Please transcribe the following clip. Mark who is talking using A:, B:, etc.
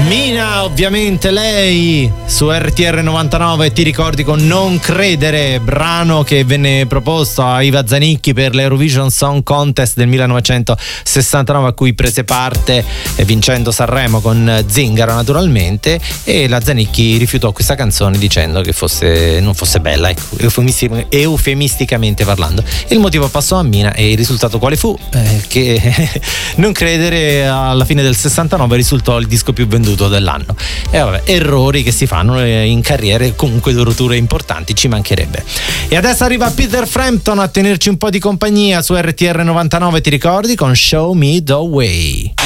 A: Mina, ovviamente lei su RTR 99, ti ricordi con Non Credere, brano che venne proposto a Iva Zanicchi per l'Eurovision Song Contest del 1969, a cui prese parte vincendo Sanremo con Zingaro naturalmente, e la Zanicchi rifiutò questa canzone dicendo che non fosse bella, ecco, eufemisticamente parlando. Il motivo passò a Mina e il risultato quale fu? Che Non Credere alla fine del 69 risultò il disco più venduto dell'anno. E vabbè, errori che si fanno in carriere, comunque durature importanti, ci mancherebbe. E adesso arriva Peter Frampton a tenerci un po' di compagnia su RTR 99, ti ricordi, con Show Me the Way.